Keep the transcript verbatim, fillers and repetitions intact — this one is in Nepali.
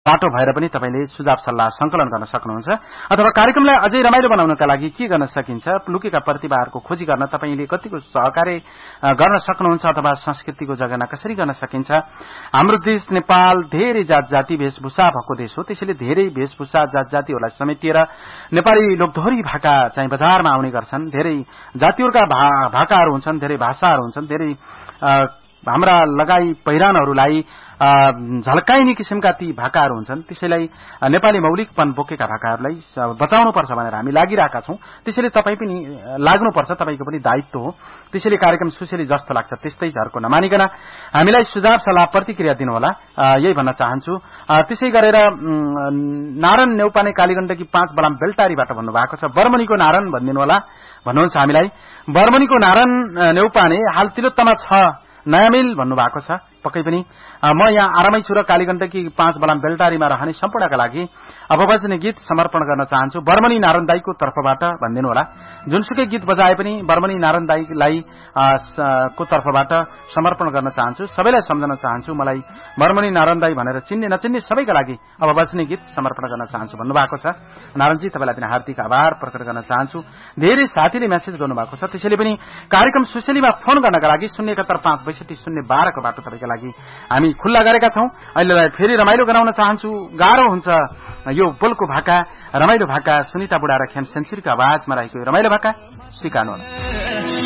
बाटो भएर पनि तपाईले सुझाव सल्लाह संकलन गर्न सक्नुहुन्छ अथवा कार्यक्रमलाई अझै रमाइलो बनाउनका लागि के गर्न सकिन्छ लुकेका प्रतिभाहरूको खोजी गर्न तपाईले कतिको सहकार्य गर्न सक्नुहुन्छ अथवा संस्कृतिको जगना कसरी गर्न सकिन्छ हाम्रो देश नेपाल धेरै जात जाति वेशभूषा भएको देश हो त्यसैले धेरै वेशभूषा जात जातिहरूलाई समेटिएर नेपाली लोकदोहोरी भाका चाहिँ बजारमा आउने गर्छन् धेरै जातिहरूका भाकाहरू हुन्छन् धेरै भाषाहरू हुन्छन् धेरै हाम्रा लगाई पहिरानहरूलाई झल्काइने किसिमका ती भाकाहरू हुन्छन् त्यसैलाई नेपाली मौलिकपन बोकेका भाकाहरूलाई बचाउनुपर्छ भनेर हामी लागिरहेका छौं त्यसैले तपाई पनि लाग्नुपर्छ तपाईको पनि दायित्व हो त्यसैले कार्यक्रम सुसेली जस्तो लाग्छ त्यस्तै झर्को नमानिकन हामीलाई सुझाव सल्लाह प्रतिक्रिया दिनुहोला यही भन्न चाहन्छु त्यसै गरेर नारायण नेउपाने कालीगण्डकी पाँच बलाम बेलटारीबाट भन्नुभएको छ बर्मनीको नारायण भनिदिनु होला भन्नुहुन्छ हामीलाई बर्मनीको नारायण नेउपाने हाल तिलोत्तमा छ नयाँ मिल भन्नुभएको छ पक्कै पनि म यहाँ आरामै छु र कालीगण्डकी पाँच बलाम बेलटारीमा रहने सम्पूर्णका लागि अब बज्ने गीत समर्पण गर्न चाहन्छु बर्मनी नारायण दाईको तर्फबाट भनिदिनु होला जुनसुकै गीत बजाए पनि बर्मनी नारायण दाईलाई को तर्फबाट समर्पण गर्न चाहन्छु सबैलाई सम्झन चाहन्छु मलाई बर्मनी नारायण दाई भनेर चिन्ने नचिन्ने सबैका लागि अब बज्ने गीत समर्पण गर्न चाहन्छु भन्नुभएको छ नारायणजी तपाईलाई पनि हार्दिक आभार प्रकट गर्न चाहन्छु धेरै साथीले मेसेज गर्नुभएको छ त्यसैले पनि कार्यक्रम सुसेलीमा फोन गर्नका लागि शून्य एकहत्तर पाँच बैसठी शून्य बाह्रको बाटो तपाईँका लागि हामी खुल्ला गरेका छौं अहिलेलाई फेरि रमाइलो गराउन चाहन्छु गाह्रो हुन्छ यो बोलको भाका रमाइलो भाका सुनिता बुढा र खेम सेन्चुरीको आवाजमा रहेको रमाइलो भाका स्वीकार्नु